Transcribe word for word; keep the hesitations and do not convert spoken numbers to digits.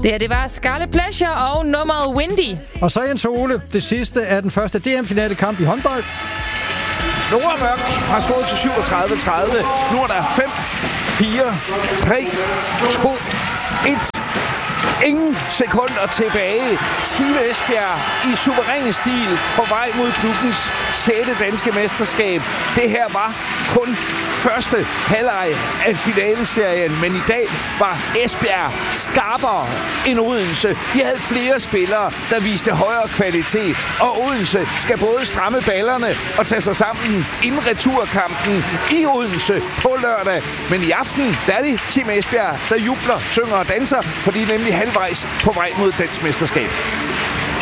Det her, det var Scarlet Pleasure og nummeret Windy. Og så Jens Ole, det sidste af den første D M-finalekamp i håndbold. Nora Mørk har skåret til syvogtredive tredive. Nu er der fem, fire, tre, to, et. Ingen sekunder tilbage. Team Esbjerg i suveræn stil på vej mod klubbens sjette danske mesterskab. Det her var kun første halvleg af finaleserien, men i dag var Esbjerg skarpere end Odense. De havde flere spillere, der viste højere kvalitet, og Odense skal både stramme ballerne og tage sig sammen inden returkampen i Odense på lørdag. Men i aften, der er det Team Esbjerg, der jubler, synger og danser, fordi nemlig halvvejs på vej mod dansk mesterskab.